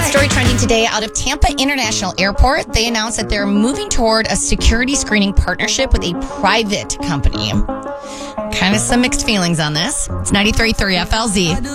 Story trending today out of Tampa International Airport. They announced that they're moving toward a security screening partnership with a private company. Kind of some mixed feelings on this. It's 93.3 FLZ.